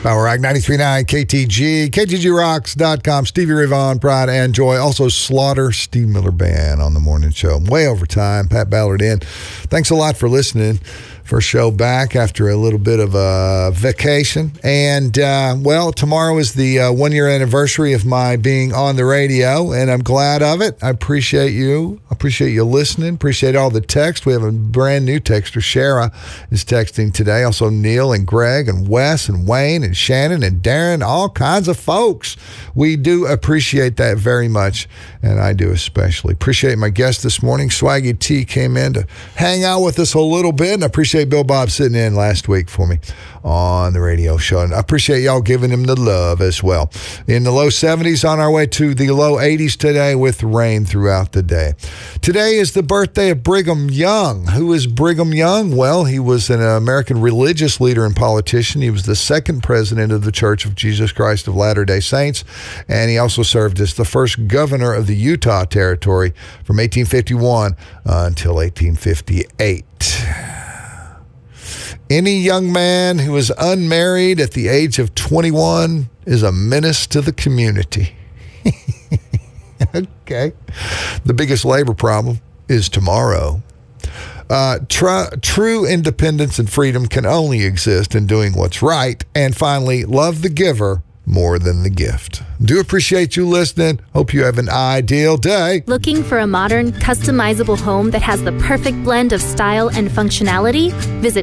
Power Rock 93.9 KTG, KTGRocks.com, Stevie Ray Vaughan, Pride and Joy. Also Slaughter, Steve Miller Band on the morning show. Way over time. Pat Ballard in. Thanks a lot for listening. First show back after a little bit of a vacation. And, well, tomorrow is the 1-year anniversary of my being on the radio, and I'm glad of it. I appreciate you. I appreciate you listening. Appreciate all the text. We have a brand new texter. Shara is texting today. Also Neil and Greg and Wes and Wayne and Shannon and Darren, all kinds of folks. We do appreciate that very much, and I do especially. Appreciate my guest this morning. Swaggy T came in to hang out with us a little bit, and I appreciate Bill Bob sitting in last week for me on the radio show. And I appreciate y'all giving him the love as well. In the low 70s, on our way to the low 80s today with rain throughout the day. Today is the birthday of Brigham Young. Who is Brigham Young? Well, he was an American religious leader and politician. He was the second president of the Church of Jesus Christ of Latter-day Saints, and he also served as the first governor of the Utah Territory from 1851 until 1858. Any young man who is unmarried at the age of 21 is a menace to the community. Okay. The biggest labor problem is tomorrow. True independence and freedom can only exist in doing what's right. And finally, love the giver more than the gift. Do appreciate you listening. Hope you have an ideal day. Looking for a modern, customizable home that has the perfect blend of style and functionality? Visit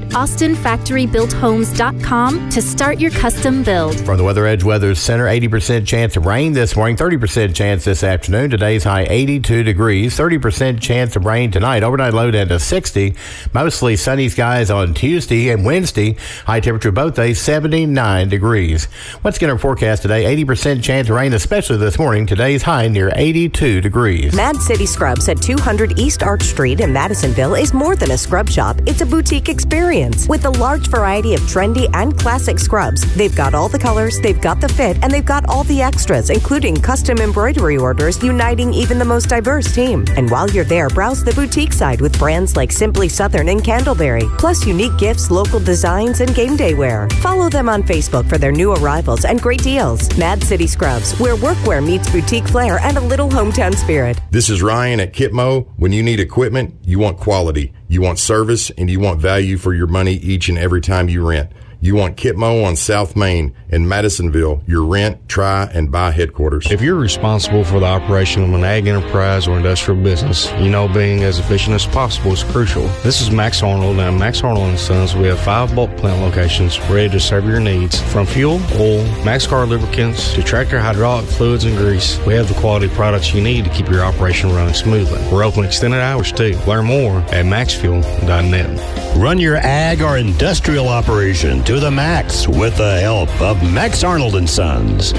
AustinFactoryBuiltHomes.com to start your custom build. From the Weather Edge Weather Center, 80% chance of rain this morning, 30% chance this afternoon. Today's high 82 degrees, 30% chance of rain tonight. Overnight low down to 60. Mostly sunny skies on Tuesday and Wednesday. High temperature both days, 79 degrees. What's going to forecast today? 80% chance of rain, especially this morning. Today's high near 82 degrees. Mad City Scrubs at 200 East Arch Street in Madisonville is more than a scrub shop. It's a boutique experience with a large variety of trendy and classic scrubs. They've got all the colors, they've got the fit, and they've got all the extras, including custom embroidery orders uniting even the most diverse team. And while you're there, browse the boutique side with brands like Simply Southern and Candleberry, plus unique gifts, local designs, and game day wear. Follow them on Facebook for their new arrivals and great deals. Mad City Scrubs, where workwear meets boutique flair and a little hometown spirit. This is Ryan at Kitmo. When you need equipment, you want quality, you want service, and you want value for your money each and every time you rent. You want Kitmo on South Main in Madisonville, your rent, try, and buy headquarters. If you're responsible for the operation of an ag enterprise or industrial business, you know being as efficient as possible is crucial. This is Max Arnold, and at Max Arnold & Sons, we have 5 bulk plant locations ready to serve your needs. From fuel, oil, Max Car lubricants, to tractor hydraulic fluids and grease, we have the quality products you need to keep your operation running smoothly. We're open extended hours, too. Learn more at maxfuel.net. Run your ag or industrial operation to the max with the help of Max Arnold & Sons.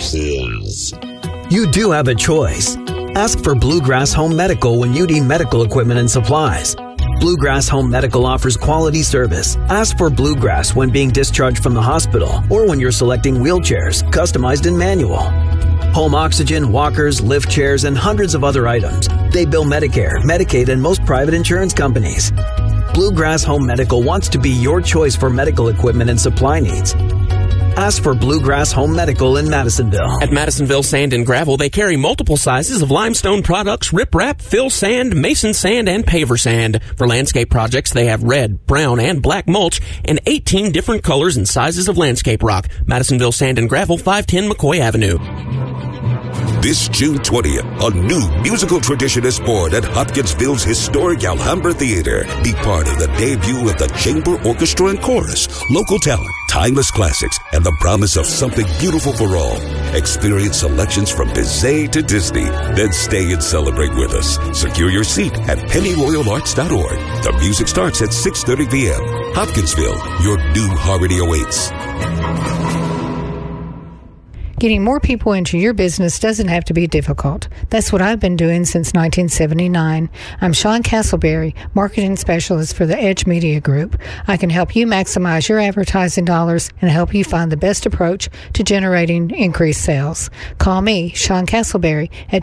Max's. You do have a choice. Ask for Bluegrass Home Medical when you need medical equipment and supplies. Bluegrass Home Medical offers quality service. Ask for Bluegrass when being discharged from the hospital or when you're selecting wheelchairs, customized and manual. Home oxygen, walkers, lift chairs, and hundreds of other items. They bill Medicare, Medicaid, and most private insurance companies. Bluegrass Home Medical wants to be your choice for medical equipment and supply needs. Ask for Bluegrass Home Medical in Madisonville. At Madisonville Sand and Gravel, they carry multiple sizes of limestone products, riprap, fill sand, mason sand, and paver sand. For landscape projects, they have red, brown, and black mulch, and 18 different colors and sizes of landscape rock. Madisonville Sand and Gravel, 510 McCoy Avenue. This June 20th, a new musical tradition is born at Hopkinsville's historic Alhambra Theater. Be part of the debut of the Chamber Orchestra and Chorus, local talent, timeless classics, and the promise of something beautiful for all. Experience selections from Bizet to Disney. Then stay and celebrate with us. Secure your seat at pennyroyalarts.org. The music starts at 6:30 p.m. Hopkinsville, your new harmony awaits. Getting more people into your business doesn't have to be difficult. That's what I've been doing since 1979. I'm Sean Castleberry, Marketing Specialist for the Edge Media Group. I can help you maximize your advertising dollars and help you find the best approach to generating increased sales. Call me, Sean Castleberry, at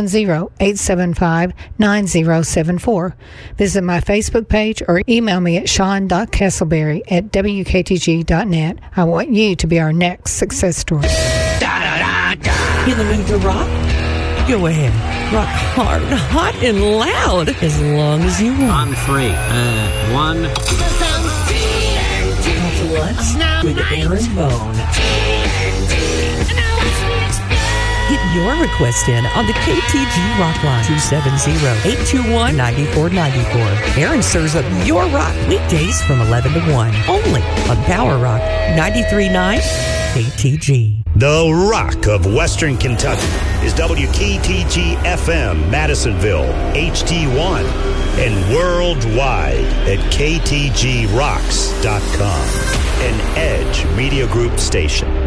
270-875-9074. Visit my Facebook page or email me at sean.castleberry@wktg.net. I want you to be our next success story. In the mood to rock? Go ahead. Rock hard, hot, and loud as long as you want. On three. One. What's with Aaron Bone? Get your request in on the KTG Rock Line, 270-821-9494. Aaron serves up your rock weekdays from 11 to 1, only on Power Rock 93.9 KTG. The Rock of Western Kentucky is WKTG FM Madisonville, HD1, and worldwide at KTGRocks.com, an Edge Media Group station.